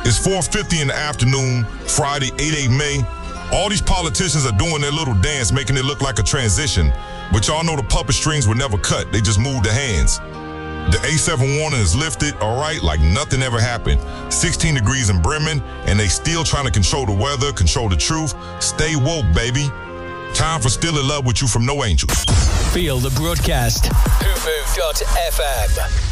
It's 4:50 in the afternoon, Friday, 8 May. All these politicians are doing their little dance, making it look like a transition. But y'all know the puppet strings were never cut. They just moved the hands. The A7 warning is lifted, all right, like nothing ever happened. 16 degrees in Bremen, and they still trying to control the weather, control the truth. Stay woke, baby. Time for Still in Love with You from No Angels. Feel the broadcast. Hoopoo.fm.